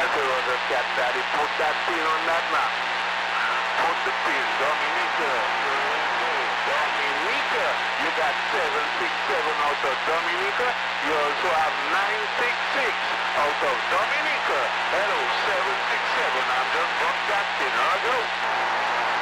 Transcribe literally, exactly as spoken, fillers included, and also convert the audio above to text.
So the cat daddy, put that pin on that map. Put the pin, Dominica. Dominica. You got seven six seven out of Dominica. You also have nine six six out of Dominica. Hello, seven six seven. I'm just broadcasting. I'll go.